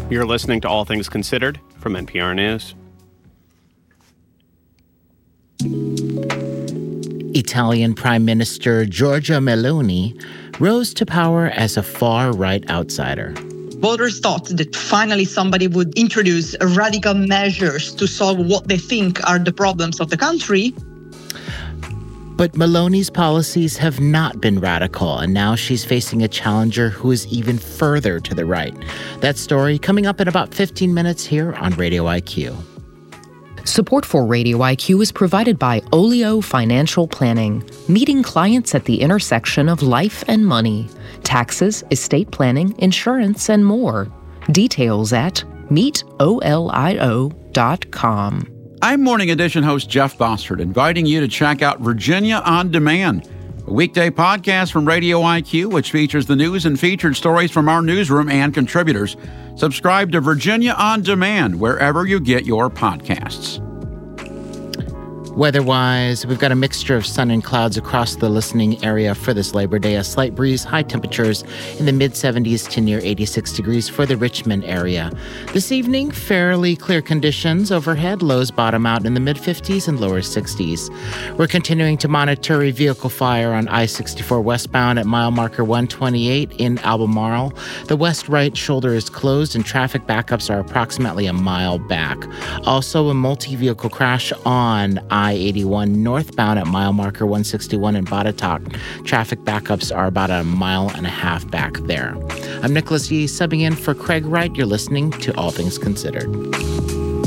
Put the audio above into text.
You're listening to All Things Considered from NPR News. Italian Prime Minister Giorgia Meloni rose to power as a far-right outsider. Voters thought that finally somebody would introduce radical measures to solve what they think are the problems of the country. But Meloni's policies have not been radical, and now she's facing a challenger who is even further to the right. That story coming up in about 15 minutes here on Radio IQ. Support for Radio IQ is provided by Olio Financial Planning, meeting clients at the intersection of life and money, taxes, estate planning, insurance, and more. Details at meetolio.com. I'm Morning Edition host Jeff Bossert, inviting you to check out Virginia On Demand, a weekday podcast from Radio IQ, which features the news and featured stories from our newsroom and contributors. Subscribe to Virginia On Demand wherever you get your podcasts. Weather-wise, we've got a mixture of sun and clouds across the listening area for this Labor Day. A slight breeze, high temperatures in the mid-70s to near 86 degrees for the Richmond area. This evening, fairly clear conditions overhead. Lows bottom out in the mid-50s and lower 60s. We're continuing to monitor a vehicle fire on I-64 westbound at mile marker 128 in Albemarle. The west right shoulder is closed and traffic backups are approximately a mile back. Also, a multi-vehicle crash on I-81 northbound at mile marker 161 in Botetourt. Traffic backups are about a mile and a half back there. I'm Nicholas Yee, subbing in for Craig Wright. You're listening to All Things Considered.